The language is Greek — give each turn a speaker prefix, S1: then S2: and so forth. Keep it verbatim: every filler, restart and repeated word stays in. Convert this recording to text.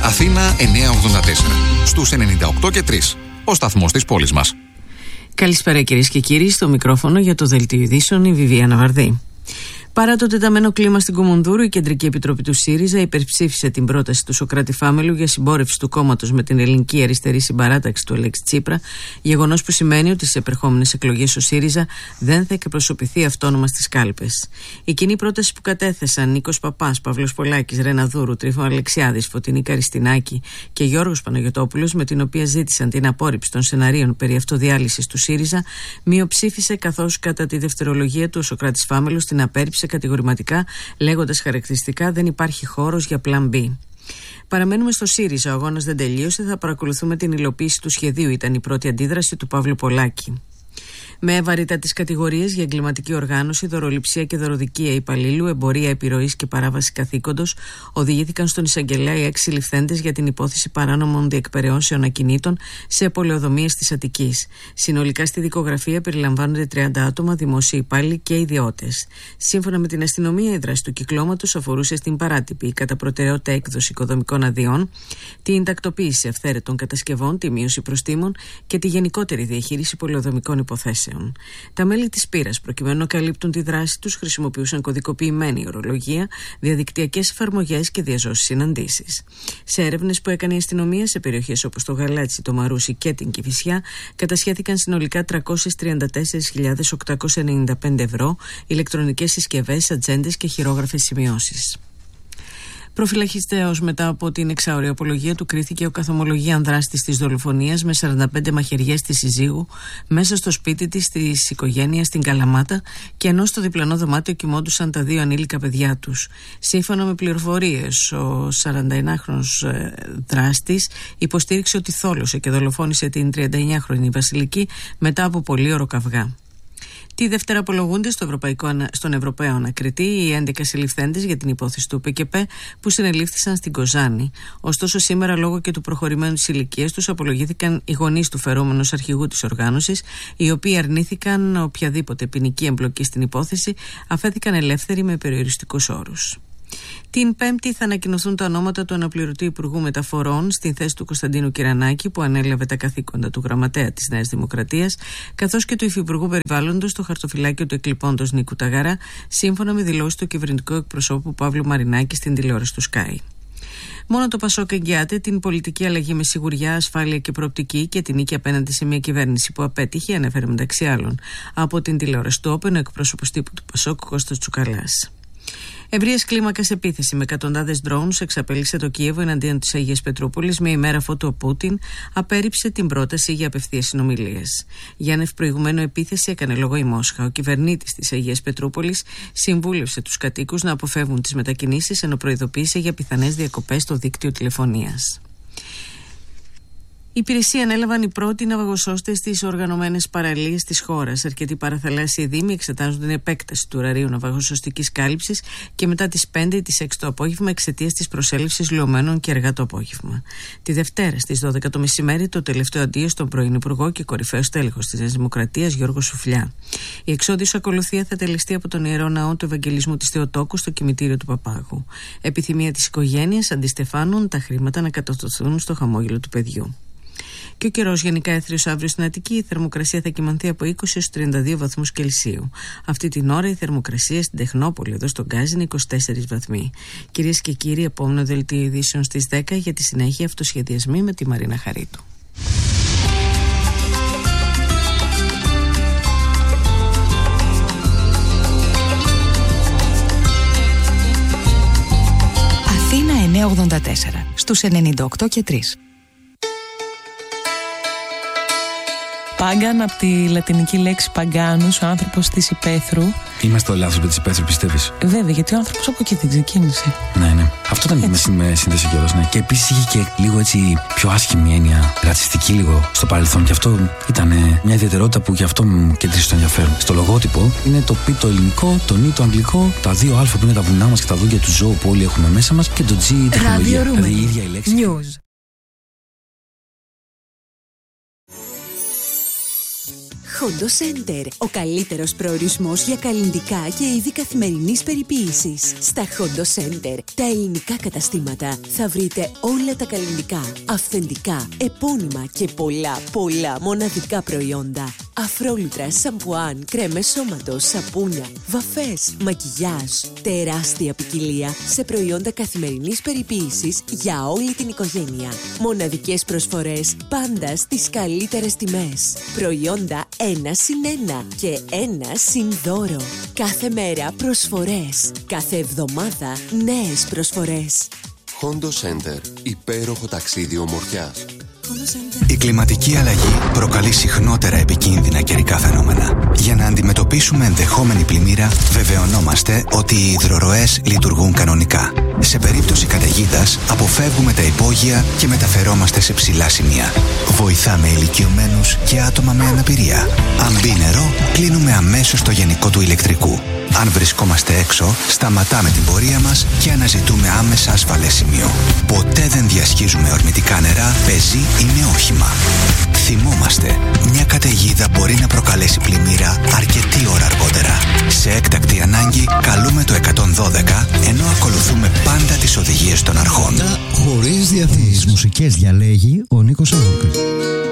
S1: Αθήνα εννιακόσια ογδόντα τέσσερα. Στους ενενήντα οκτώ και τρία. Ο σταθμός της πόλης μας.
S2: Καλησπέρα κυρίες και κύριοι. Στο μικρόφωνο για το Δελτίο Ειδήσεων η Βιβιάνα Βαρδή. Παρά το τεταμένο κλίμα στην Κουμουνδούρου, η Κεντρική Επιτροπή του ΣΥΡΙΖΑ υπερψήφισε την πρόταση του Σωκράτη Φάμελου για συμπόρευση του κόμματος με την Ελληνική Αριστερή Συμπαράταξη του Αλέξη Τσίπρα, γεγονός που σημαίνει ότι στις επερχόμενες εκλογές ο ΣΥΡΙΖΑ δεν θα εκπροσωπηθεί αυτόνομα στις κάλπες. Η κοινή πρόταση που κατέθεσαν Νίκος Παπάς, Παύλος Πολάκης, Ρένα Δούρου, Τρίφωνα Αλεξιάδης, Φωτεινή Καριστινάκη και Γιώργος Παναγιωτόπουλος, με την οποία ζήτησαν την απόρριψη των σεναρίων περί αυτοδιάλυσης του ΣΥΡΙΖΑ, μειοψήφισε, καθώς κατά τη δευτερολογία του ο Σωκράτης Φάμελος την απέρριψε κατηγορηματικά, λέγοντας χαρακτηριστικά δεν υπάρχει χώρος για πλαν B. Παραμένουμε στο ΣΥΡΙΖΑ. Ο αγώνας δεν τελείωσε. Θα παρακολουθούμε την υλοποίηση του σχεδίου, ήταν η πρώτη αντίδραση του Παύλου Πολάκη. Με βαρύτατες κατηγορίες για εγκληματική οργάνωση, δωροληψία και δωροδικία υπαλλήλου, εμπορία επιρροής και παράβαση καθήκοντος, οδηγήθηκαν στον εισαγγελέα οι έξι συλληφθέντες για την υπόθεση παράνομων διεκπεραιώσεων ακινήτων σε πολεοδομίες της Αττικής. Συνολικά στη δικογραφία περιλαμβάνονται τριάντα άτομα, δημόσιοι υπάλληλοι και ιδιώτες. Σύμφωνα με την αστυνομία, η δράση του κυκλώματος αφορούσε στην παράτυπη κατά προτεραιότητα έκδοση οικοδομικών αδειών, την τακτοποίηση αυθαίρετων κατασκευών, τη μείωση προστίμων και τη γενικότερη διαχείριση πολεοδομικών υποθέσεων. Τα μέλη της πύρας, προκειμένου να καλύπτουν τη δράση τους, χρησιμοποιούσαν κωδικοποιημένη ορολογία, διαδικτυακές εφαρμογές και διαζώσεις συναντήσεις. Σε έρευνες που έκανε η αστυνομία σε περιοχές όπως το Γαλάτσι, το Μαρούσι και την Κηφισιά, κατασχέθηκαν συνολικά τριακόσιες τριάντα τέσσερις χιλιάδες οκτακόσια ενενήντα πέντε ευρώ, ηλεκτρονικές συσκευές, ατζέντες και χειρόγραφες σημειώσεις. Προφυλακιστέως μετά από την εξάωρη απολογία του, κρίθηκε ο καθομολογίαν δράστης της δολοφονίας με σαράντα πέντε μαχαιριές της συζύγου μέσα στο σπίτι της της οικογένειας στην Καλαμάτα, και ενώ στο διπλανό δωμάτιο κοιμόντουσαν τα δύο ανήλικα παιδιά τους. Σύμφωνα με πληροφορίες, ο σαρανταεννιάχρονος δράστης υποστήριξε ότι θόλωσε και δολοφόνησε την τριανταεννιάχρονη Βασιλική μετά από πολύωρο καυγά. Τη Δευτέρα απολογούνται στο Ευρωπαϊκό, στον Ευρωπαίο Ανακριτή οι έντεκα συλληφθέντες για την υπόθεση του ΠΚΠ που συνελήφθησαν στην Κοζάνη. Ωστόσο, σήμερα, λόγω και του προχωρημένου της ηλικίας τους, απολογήθηκαν οι γονείς του φερόμενος αρχηγού της οργάνωσης, οι οποίοι αρνήθηκαν οποιαδήποτε ποινική εμπλοκή στην υπόθεση, αφέθηκαν ελεύθεροι με περιοριστικούς όρους. Την Πέμπτη θα ανακοινωθούν τα ονόματα του αναπληρωτή Υπουργού Μεταφορών στην θέση του Κωνσταντίνου Κυρανάκη, που ανέλαβε τα καθήκοντα του γραμματέα της Νέας Δημοκρατίας, καθώς και του Υφυπουργού Περιβάλλοντος στο χαρτοφυλάκιο του εκλειπώντος Νίκου Ταγαρά, σύμφωνα με δηλώσεις του κυβερνητικού εκπροσώπου Παύλου Μαρινάκη στην τηλεόραση του Sky. Μόνο το Πασόκ εγγυάται την πολιτική αλλαγή με σιγουριά, ασφάλεια και προοπτική και την νίκη απέναντι σε μια κυβέρνηση που απέτυχε, ανέφερε μεταξύ άλλων από την τηλεόραση του Όπεν ο εκπρόσωπος τύπου του Πασόκ Κώστας Τσουκαλάς. Ευρείας κλίμακας επίθεση με εκατοντάδες drones εξαπέλυσε το Κίεβο εναντίον της Αγίας Πετρούπολης, μια ημέρα αφότου ο Πούτιν απέρριψε την πρόταση για απευθείας συνομιλίες. Για ανευπροηγουμένου επίθεση έκανε λόγο η Μόσχα. Ο κυβερνήτης της Αγίας Πετρούπολης συμβούλευσε τους κατοίκους να αποφεύγουν τις μετακινήσεις, ενώ προειδοποίησε για πιθανές διακοπές στο δίκτυο τηλεφωνίας. Η υπηρεσία ανέλαβαν οι πρώτοι ναυαγοσώστες στις οργανωμένες παραλίες της χώρας. Αρκετοί παραθαλάσσιοι δήμοι εξετάζουν την επέκταση του ωραρίου ναυαγοσωστικής κάλυψης και μετά τις πέντε ή τις έξι το απόγευμα εξαιτίας της προσέλευσης λιωμένων και αργά το απόγευμα. Τη Δευτέρα στις δώδεκα το μεσημέρι το τελευταίο αντίο στον πρώην Υπουργό και κορυφαίο τέλεχος της Νέας Δημοκρατίας Γιώργο Σουφλιά. Η εξόδιος ακολουθία θα τελεστεί από τον Ιερό Ναό του Ευαγγελισμού της Θεοτόκου στο κημητήριο του Παπάγου. Επιθυμία της οικογένειας αντιστεφάνουν τα χρήματα να κατορθωθούν στο χαμόγελο του παιδιού. Και ο καιρός γενικά έθριος αύριο στην Αττική. Η θερμοκρασία θα κυμανθεί από είκοσι έως τριάντα δύο βαθμούς Κελσίου. Αυτή την ώρα η θερμοκρασία στην Τεχνόπολη, εδώ στον Γκάζι, είναι είκοσι τέσσερις βαθμοί. Κυρίες και κύριοι, επόμενο δελτίο ειδήσεων στις δέκα, για τη συνέχεια αυτοσχεδιασμοί με τη Μαρίνα Χαρίτου.
S3: Αθήνα εννιακόσια ογδόντα τέσσερα στους ενενήντα οκτώ και τρία.
S4: Πάγκαν, από τη λατινική λέξη παγκάνους, ο άνθρωπος της υπαίθρου.
S5: Είμαστε όλοι άνθρωποι της υπαίθρου, πιστεύεις?
S4: Βέβαια, γιατί ο άνθρωπος από εκεί δεν ξεκίνησε.
S5: Ναι, ναι. Αυτό ήταν έτσι. Με σύνδεση κιόλας, ναι. Και επίσης είχε και λίγο έτσι πιο άσχημη έννοια, ρατσιστική λίγο στο παρελθόν. Και αυτό ήταν μια ιδιαιτερότητα που γι' αυτό μου κέντρισε το ενδιαφέρον. Στο λογότυπο είναι το π το ελληνικό, το νι το αγγλικό, τα δύο α που είναι τα βουνά μας και τα δόντια του ζώου που όλοι έχουμε μέσα μας και το G η τεχνολογία. Δηλαδή η ίδια η λέξη.
S6: Hondo Center, ο καλύτερος προορισμός για καλλυντικά και είδη καθημερινής περιποίησης. Στα Hondo Center, τα ελληνικά καταστήματα, θα βρείτε όλα τα καλλυντικά, αυθεντικά, επώνυμα και πολλά, πολλά μοναδικά προϊόντα. Αφρόλουτρα, σαμπουάν, κρέμες σώματος, σαπούνια, βαφές, μακιγιάζ. Τεράστια ποικιλία σε προϊόντα καθημερινής περιποίησης για όλη την οικογένεια. Μοναδικές προσφορές πάντα στις καλύτερες τιμές. Προϊόντα ένα συν ένα και ένα συν δώρο. Κάθε μέρα προσφορές. Κάθε εβδομάδα νέες προσφορές.
S7: Hondo Center. Υπέροχο ταξίδι ομορφιάς.
S8: Η κλιματική αλλαγή προκαλεί συχνότερα επικίνδυνα καιρικά φαινόμενα. Για να αντιμετωπίσουμε ενδεχόμενη πλημμύρα, βεβαιωνόμαστε ότι οι υδροροές λειτουργούν κανονικά. Σε περίπτωση καταιγίδας, αποφεύγουμε τα υπόγεια και μεταφερόμαστε σε ψηλά σημεία. Βοηθάμε ηλικιωμένους και άτομα με αναπηρία. Αν μπει νερό, κλείνουμε αμέσως το γενικό του ηλεκτρικού. Αν βρισκόμαστε έξω, σταματάμε την πορεία μας και αναζητούμε άμεσα ασφαλές σημείο. Ποτέ δεν διασχίζουμε ορμητικά νερά, πεζή ή με όχημα. Θυμόμαστε, μια καταιγίδα μπορεί να προκαλέσει πλημμύρα αρκετή ώρα αργότερα. Σε έκτακτη ανάγκη, καλούμε το εκατόν δώδεκα, ενώ ακολουθούμε πάντα τις οδηγίες των αρχών.
S9: Χωρίς διαφημίσεις μουσικές διαλέγει ο Νίκος Αγγελούκας.